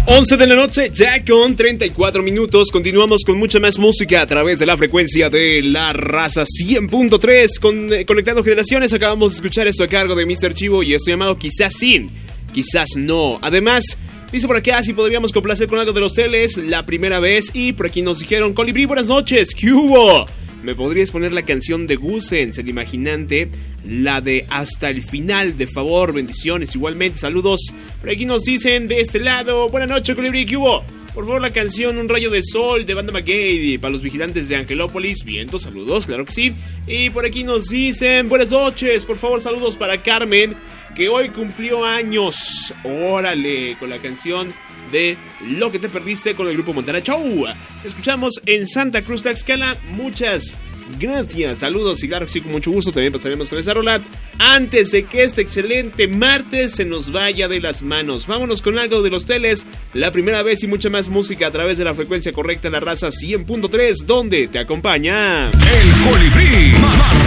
11 de la noche, ya con 34 minutos. Continuamos con mucha más música a través de la frecuencia de La Raza 100.3. Conectando generaciones, acabamos de escuchar esto a cargo de Mr. Chivo y esto llamado Quizás Sin, Quizás No. Además, dice por acá si podríamos complacer con algo de los Teles, La Primera Vez. Y por aquí nos dijeron: Colibrí, buenas noches, ¿qué hubo? ¿Me podrías poner la canción de Gusens, el imaginante? La de Hasta el Final, de favor, bendiciones. Igualmente, saludos. Por aquí nos dicen de este lado: buenas noches, Colibrí, ¿qué hubo? Por favor, la canción Un Rayo de Sol de Banda McGay para los vigilantes de Angelópolis. Vientos, saludos, claro que sí. Y por aquí nos dicen: buenas noches, por favor, saludos para Carmen, que hoy cumplió años. Órale, con la canción de Lo que te perdiste con el grupo Montana Show. Te escuchamos en Santa Cruz, Tlaxcala. Muchas gracias, saludos y claro que sí, con mucho gusto también pasaremos con esa rola antes de que este excelente martes se nos vaya de las manos. Vámonos con algo de los Teles, La Primera Vez y mucha más música a través de la frecuencia correcta, La Raza 100.3, donde te acompaña El Colibrí.